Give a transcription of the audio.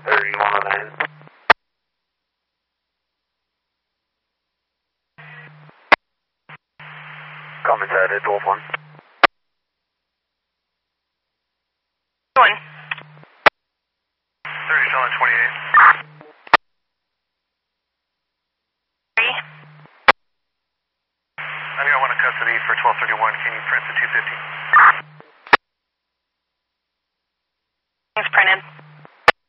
3109. Comments added, Wolf 1. Going. 3728. I got one in custody for 1231. Can you print the 250?